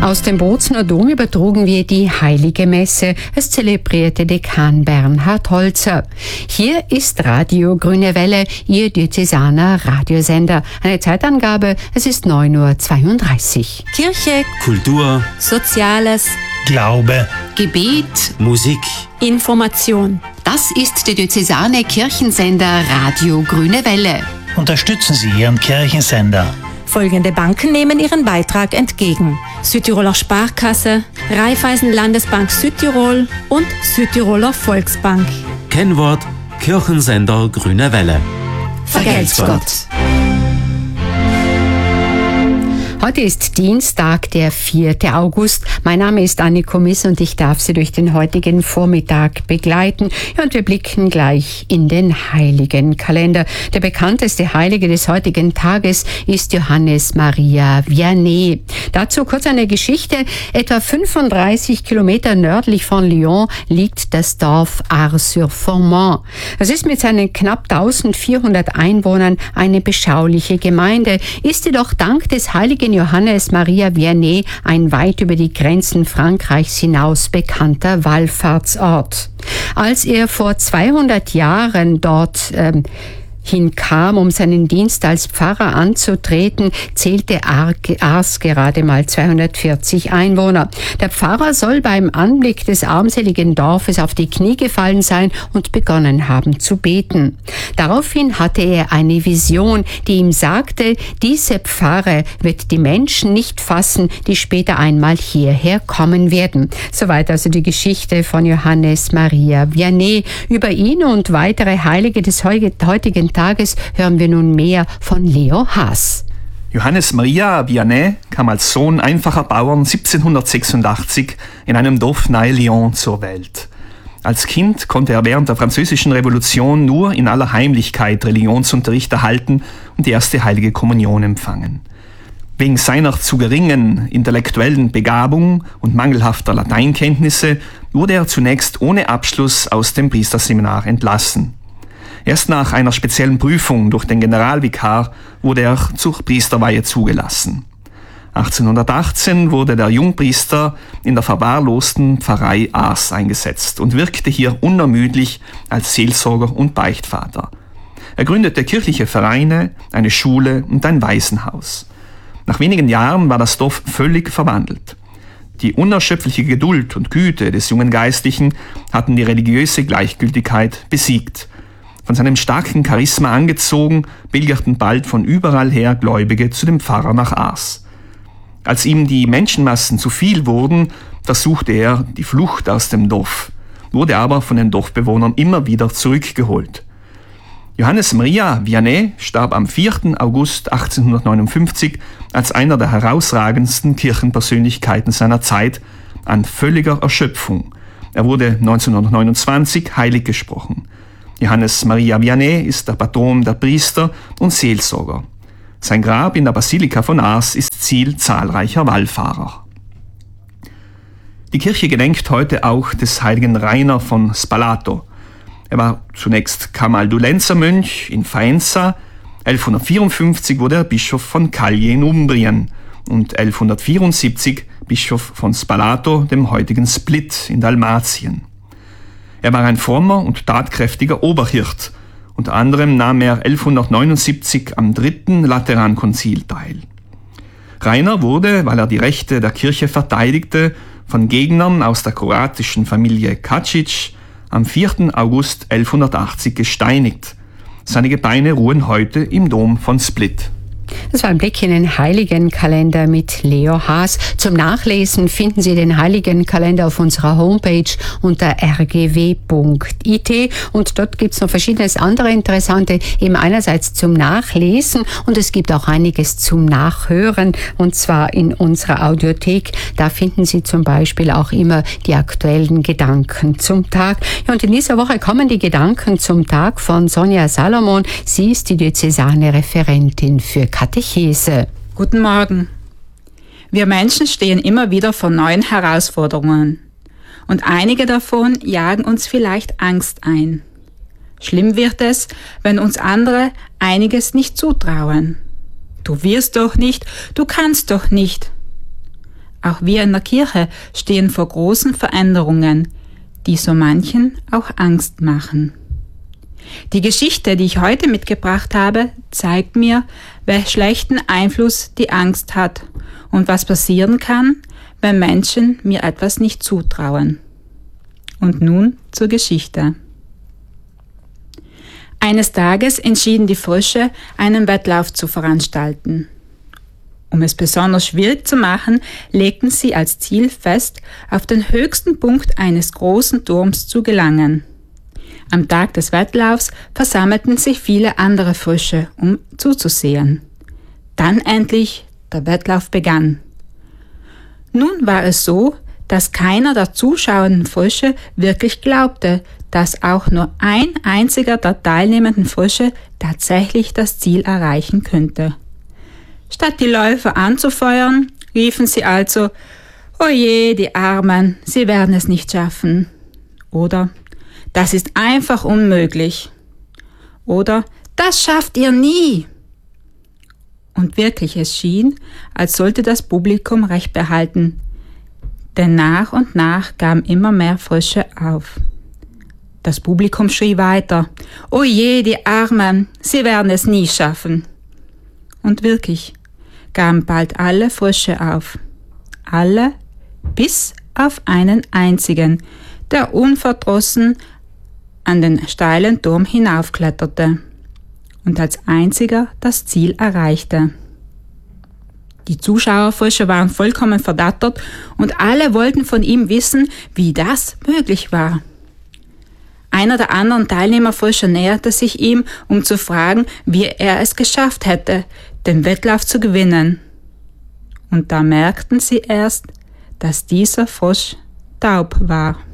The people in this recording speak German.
Aus dem Bozner Dom übertrugen wir die Heilige Messe. Es zelebrierte Dekan Bernhard Holzer. Hier ist Radio Grüne Welle, Ihr diözesaner Radiosender. Eine Zeitangabe, es ist 9:32 Uhr. Kirche, Kultur, Soziales, Glaube, Gebet, Musik, Information. Das ist der diözesane Kirchensender Radio Grüne Welle. unterstützen Sie Ihren Kirchensender. Folgende Banken nehmen ihren Beitrag entgegen: Südtiroler Sparkasse, Raiffeisen Landesbank Südtirol und Südtiroler Volksbank. Kennwort Kirchensender Grüne Welle. Vergelt's Gott. Heute ist Dienstag, der 4. August. Mein Name ist Anniko Miss und ich darf Sie durch den heutigen Vormittag begleiten. Ja, und wir blicken gleich in den Heiligenkalender. Der bekannteste Heilige des heutigen Tages ist Johannes Maria Vianney. Dazu kurz eine Geschichte. Etwa 35 Kilometer nördlich von Lyon liegt das Dorf Ars-sur-Fourmont. Es ist mit seinen knapp 1400 Einwohnern eine beschauliche Gemeinde, ist jedoch dank des heiligen Johannes Maria Vianney ein weit über die Grenzen Frankreichs hinaus bekannter Wallfahrtsort. Als er vor 200 Jahren dort hinkam, um seinen Dienst als Pfarrer anzutreten, zählte Ars gerade mal 240 Einwohner. Der Pfarrer soll beim Anblick des armseligen Dorfes auf die Knie gefallen sein und begonnen haben zu beten. Daraufhin hatte er eine Vision, die ihm sagte, diese Pfarre wird die Menschen nicht fassen, die später einmal hierher kommen werden. Soweit also die Geschichte von Johannes Maria Vianney. Über ihn und weitere Heilige des heutigen Tages hören wir nun mehr von Leo Haas. Johannes Maria Vianney kam als Sohn einfacher Bauern 1786 in einem Dorf nahe Lyon zur Welt. Als Kind konnte er während der Französischen Revolution nur in aller Heimlichkeit Religionsunterricht erhalten und die erste heilige Kommunion empfangen. Wegen seiner zu geringen intellektuellen Begabung und mangelhafter Lateinkenntnisse wurde er zunächst ohne Abschluss aus dem Priesterseminar entlassen. Erst nach einer speziellen Prüfung durch den Generalvikar wurde er zur Priesterweihe zugelassen. 1818 wurde der Jungpriester in der verwahrlosten Pfarrei Ars eingesetzt und wirkte hier unermüdlich als Seelsorger und Beichtvater. Er gründete kirchliche Vereine, eine Schule und ein Waisenhaus. Nach wenigen Jahren war das Dorf völlig verwandelt. Die unerschöpfliche Geduld und Güte des jungen Geistlichen hatten die religiöse Gleichgültigkeit besiegt. Von seinem starken Charisma angezogen, pilgerten bald von überall her Gläubige zu dem Pfarrer nach Ars. Als ihm die Menschenmassen zu viel wurden, versuchte er die Flucht aus dem Dorf, wurde aber von den Dorfbewohnern immer wieder zurückgeholt. Johannes Maria Vianney starb am 4. August 1859 als einer der herausragendsten Kirchenpersönlichkeiten seiner Zeit an völliger Erschöpfung. Er wurde 1929 heilig gesprochen. Johannes Maria Vianney ist der Patron der Priester und Seelsorger. Sein Grab in der Basilika von Ars ist Ziel zahlreicher Wallfahrer. Die Kirche gedenkt heute auch des heiligen Rainer von Spalato. Er war zunächst Camaldulenzermönch in Faenza. 1154 wurde er Bischof von Cagli in Umbrien und 1174 Bischof von Spalato, dem heutigen Split in Dalmatien. Er war ein frommer und tatkräftiger Oberhirt. Unter anderem nahm er 1179 am 3. Laterankonzil teil. Rainer wurde, weil er die Rechte der Kirche verteidigte, von Gegnern aus der kroatischen Familie Kačić am 4. August 1180 gesteinigt. Seine Gebeine ruhen heute im Dom von Split. Das war ein Blick in den Heiligenkalender mit Leo Haas. Zum Nachlesen finden Sie den Heiligenkalender auf unserer Homepage unter rgw.it und dort gibt es noch verschiedenes andere interessante, eben einerseits zum Nachlesen und es gibt auch einiges zum Nachhören und zwar in unserer Audiothek. Da finden Sie zum Beispiel auch immer die aktuellen Gedanken zum Tag. Ja, und in dieser Woche kommen die Gedanken zum Tag von Sonja Salomon. Sie ist die diözesane Referentin für Katechese. Guten Morgen. Wir Menschen stehen immer wieder vor neuen Herausforderungen. Und einige davon jagen uns vielleicht Angst ein. Schlimm wird es, wenn uns andere einiges nicht zutrauen. Du wirst doch nicht, du kannst doch nicht. Auch wir in der Kirche stehen vor großen Veränderungen, die so manchen auch Angst machen. Die Geschichte, die ich heute mitgebracht habe, zeigt mir, welch schlechten Einfluss die Angst hat und was passieren kann, wenn Menschen mir etwas nicht zutrauen. Und nun zur Geschichte. Eines Tages entschieden die Frösche, einen Wettlauf zu veranstalten. Um es besonders schwierig zu machen, legten sie als Ziel fest, auf den höchsten Punkt eines großen Turms zu gelangen. Am Tag des Wettlaufs versammelten sich viele andere Frösche, um zuzusehen. Dann endlich der Wettlauf begann. Nun war es so, dass keiner der zuschauenden Frösche wirklich glaubte, dass auch nur ein einziger der teilnehmenden Frösche tatsächlich das Ziel erreichen könnte. Statt die Läufer anzufeuern, riefen sie also: „Oje, die Armen, sie werden es nicht schaffen." Oder „Das ist einfach unmöglich." Oder „Das schafft ihr nie." Und wirklich, es schien, als sollte das Publikum Recht behalten, denn nach und nach gaben immer mehr Frösche auf. Das Publikum schrie weiter: „Oje, die Armen, sie werden es nie schaffen." Und wirklich gaben bald alle Frösche auf. Alle, bis auf einen einzigen, der unverdrossen an den steilen Turm hinaufkletterte und als einziger das Ziel erreichte. Die Zuschauerfrösche waren vollkommen verdattert und alle wollten von ihm wissen, wie das möglich war. Einer der anderen Teilnehmerfrösche näherte sich ihm, um zu fragen, wie er es geschafft hätte, den Wettlauf zu gewinnen. Und da merkten sie erst, dass dieser Frosch taub war.